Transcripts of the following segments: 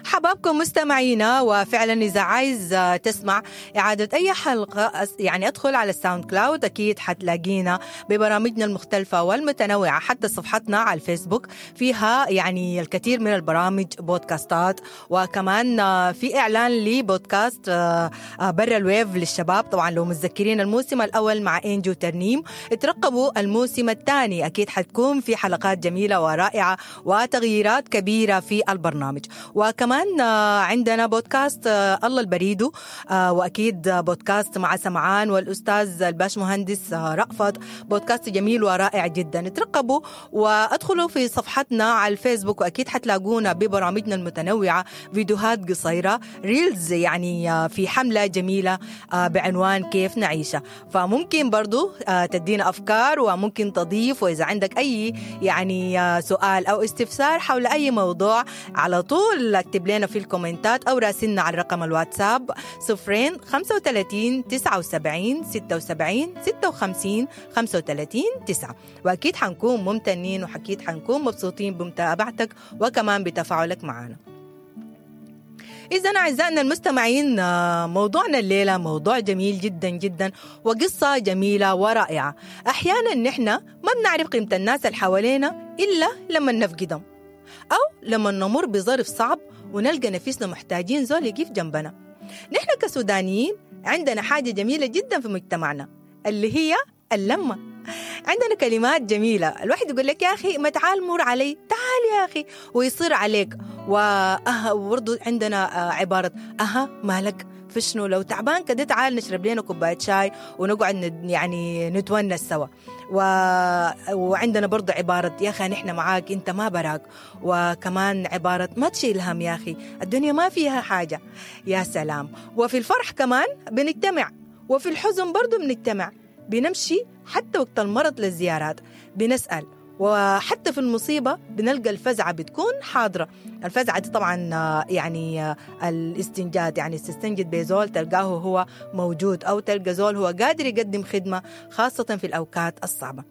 حبابكم مستمعينا. وفعلا إذا عايز تسمع إعادة أي حلقة يعني أدخل على الساوند كلاود، أكيد حتلاقينا ببرامجنا المختلفة والمتنوعة. حتى صفحتنا على الفيسبوك فيها يعني الكثير من البرامج بودكاستات، وكمان في إعلان لبودكاست برا الويف للشباب. طبعا لو متذكرين الموسم الأول مع إنجو ترنيم، اترقبوا الموسم الثاني، أكيد حتكون في حلقات جميلة ورائعة وتغييرات كبيرة في البرنامج. وكمان عندنا بودكاست الله البريدو، وأكيد بودكاست مع سمعان والأستاذ الباش مهندس رأفت، بودكاست جميل ورائع جدا. اترقبوا وادخلوا في صفحتنا على الفيسبوك، وأكيد حتلاقونا ببرامجنا المتنوعة، فيديوهات قصيرة ريلز، يعني في حملة جميلة بعنوان كيف نعيشها. فممكن برضو تدينا أفكار وممكن تضيف، وإذا عندك أي يعني سؤال أو استفسار حول أي موضوع على طول اكتب لنا في الكومنتات أو راسلنا على رقم الواتساب 035 79 76 56 35 9. وأكيد حنكون ممتنين وأكيد حنكون مبسوطين بمتابعتك وكمان بتفاعلك معنا. إذن أعزائنا المستمعين، موضوعنا الليلة موضوع جميل جدا جدا وقصة جميلة ورائعة. أحيانا نحن ما بنعرف قيمة الناس اللي حوالينا إلا لما نفقدهم، أو لما نمر بظرف صعب ونلقى نفسنا محتاجين زول يقف جنبنا. نحن كسودانيين عندنا حاجة جميلة جدا في مجتمعنا اللي هي اللمة. عندنا كلمات جميلة، الواحد يقول لك يا أخي ما تعال مر علي، تعال يا أخي، ويصير عليك. وبرضو عندنا عبارة مالك في شنو، لو تعبان كده تعال نشرب لنا كوباية شاي ونقعد يعني نتونس سوا. وعندنا برضو عبارة يا أخي نحن معاك أنت ما براك. وكمان عبارة ما تشيل هم يا أخي، الدنيا ما فيها حاجة. يا سلام. وفي الفرح كمان بنجتمع، وفي الحزن برضو بنجتمع، بنمشي حتى وقت المرض للزيارات بنسأل، وحتى في المصيبة بنلقى الفزعة بتكون حاضرة. الفزعة دي طبعا يعني الاستنجاد، يعني تستنجد بزول تلقاه هو موجود، أو تلقى زول هو قادر يقدم خدمة خاصة في الأوقات الصعبة.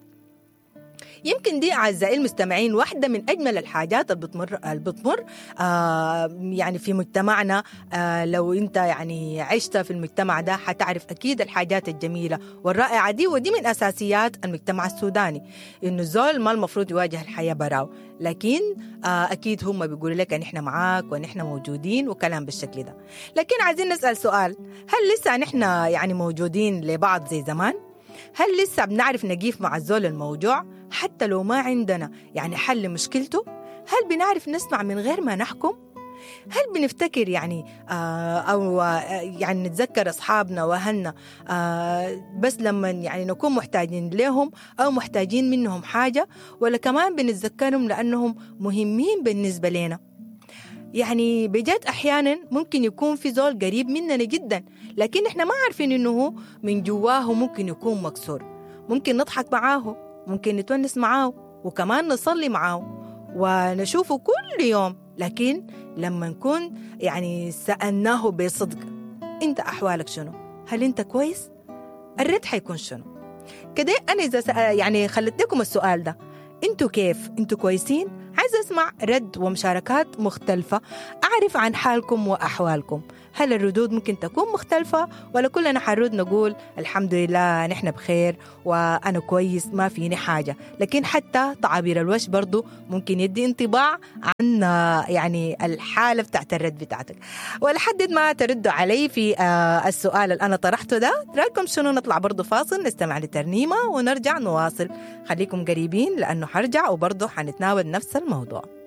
يمكن دي أعزائي المستمعين واحدة من أجمل الحاجات اللي بتمر يعني في مجتمعنا. لو أنت يعني عشت في المجتمع ده حتعرف أكيد الحاجات الجميلة والرائعة دي. ودي من أساسيات المجتمع السوداني، إنه الزول ما المفروض يواجه الحياة براو، لكن أكيد هم بيقولوا لك أن إحنا معاك وأن إحنا موجودين وكلام بالشكل ده. لكن عايزين نسأل سؤال، هل لسه نحن يعني موجودين لبعض زي زمان؟ هل لسه بنعرف نقيف مع الزول الموجوع حتى لو ما عندنا يعني حل مشكلته؟ هل بنعرف نسمع من غير ما نحكم؟ هل بنفتكر يعني أو يعني نتذكر أصحابنا وأهلنا بس لما يعني نكون محتاجين لهم أو محتاجين منهم حاجة، ولا كمان بنتذكرهم لأنهم مهمين بالنسبة لنا؟ يعني بجد أحيانا ممكن يكون في زول قريب مننا جدا، لكن إحنا ما عارفين إنه من جواه ممكن يكون مكسور. ممكن نضحك معاه، ممكن نتونس معاه، وكمان نصلي معاه ونشوفه كل يوم، لكن لما نكون يعني سألناه بصدق أنت أحوالك شنو؟ هل أنت كويس؟ الرد حيكون شنو؟ كده أنا إذا يعني خلت لكم السؤال ده، أنتوا كيف؟ أنتوا كويسين؟ عايز أسمع رد ومشاركات مختلفة، أعرف عن حالكم وأحوالكم. هل الردود ممكن تكون مختلفة، ولا كلنا حنرد نقول الحمد لله نحن بخير وأنا كويس ما فيني حاجة؟ لكن حتى تعابير الوجه برضو ممكن يدي انطباع عن يعني الحالة بتاعت الرد بتاعتك. ولحد ما تردوا علي في السؤال اللي أنا طرحته ده، رأيكم شنو؟ نطلع برضو فاصل نستمع لترنيمة ونرجع نواصل. خليكم قريبين لأنه حرجع وبرضو حنتناول نفس الموضوع.